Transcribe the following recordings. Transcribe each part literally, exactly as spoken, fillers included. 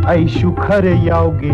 ꯑꯩꯁꯨ ꯈꯔ ꯌꯥꯎꯒꯦ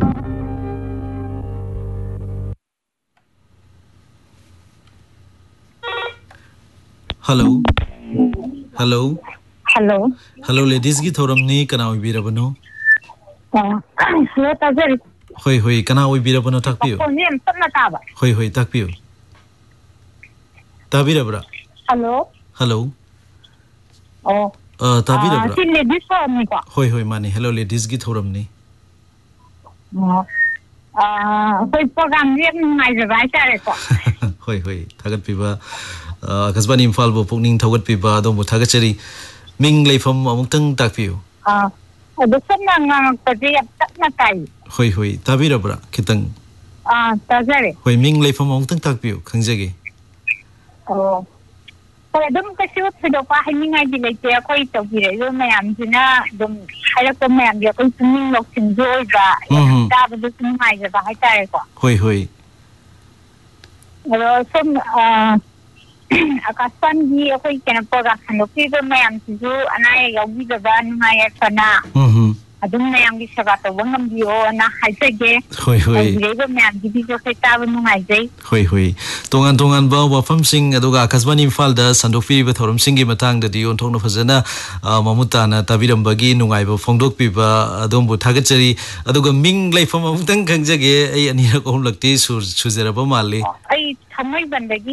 Hello Hello Hello Hello ladies gi thoramni kana oibirabano Hello Tajari Hoi hoi kana oibirabano takpiyo Phone em tapna taba Hoi hoi takpiyo Tabirabra Hello Hello Oh Uh tabirabra Sin ladies forum ni ko Hoi hoi mani hello ladies gi thoramni Oh Ah hoi program ni ngai ja bai tare ko Hoi hoi thagat piba Kasbani Imphal bo pukning thogat piba adom bo thagachari Ming leifam amungtang takpiyo Ah adu sanna ngang pati tapna tai Hoi hoi tabirabra kitang Ah Tajari Hoi ming leifam amungtang takpiyo khangjage Oh Hoi adum kasu thidopa hiningai di leite akoi tawbire yo mayam jina dum hayak ko mayam yo koi tuning lok sinjoi ba ta bu tunai ja ba hai tare ko Hoi hoi Alo som ah Akasan gi akoi kena program hanopi do mayam sisu anai yogi da ba nungai sana Mhm adum mayam gi saba to wangam gi o na haisege Hoi hoi Ai do mayam gi bi jo kai ta bu nungai jai Hoi hoi tongan tongan ba wafam sing aduga Kasbani Imphal da sandokpi ba thoram sing gi matang da dion thongna phajana mamuta na tabiram bagi nungai ba phongdok pi ba adom bu thagachari aduga ming leifam amutang khangjage ai ani ra ko lakti sur sujera ba mali ai thamai bandagi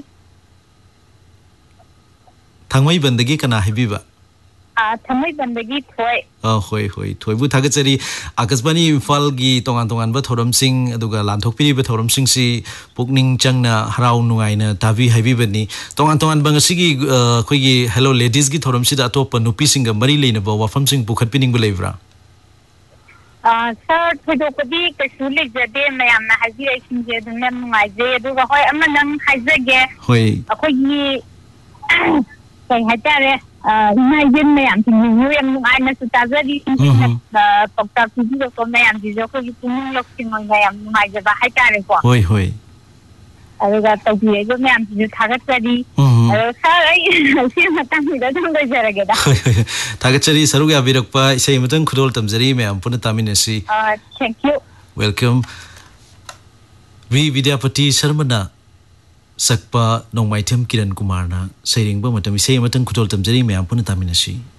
thangmai bandagi kana hibiba a thamai bandagi thoi a hoi hoi thoi bu thagachari Akasbani Imphal gi tongan tongan ba thoram sing aduga lanthokpi ba thoram sing si pukning changna harau nungai na tabi haibi bani tongan tongan ba ngasi gi khoi gi hello ladies gi thoram si da top nupi sing ga mari leina ba wafam sing pukhat pining ba leibra a sir thidokadi kasu le jade mayam na haji ai sing je dum nam ngai je aduga hoi amma nang haijage hoi akoi gi kai haitare ngai jin mayam tin ni yem ngai na su tazari na pokta ki ko mayam ji jo ko gi tuning lok sing mayam ngai je ba haitare ko hoi hoi aduga tawbi jo mayam ji thagatari ado sir ai si matang mi da dang dai jarage da thagachari saru ga birakpa isai matang khudol tamjari me ampuna taminasi uh thank you welcome vi Vidyapati Sharmana sakpa nongmaitham Kiran Kumar na sairing ba matam isai matang khudol tamjari me ampuna taminasi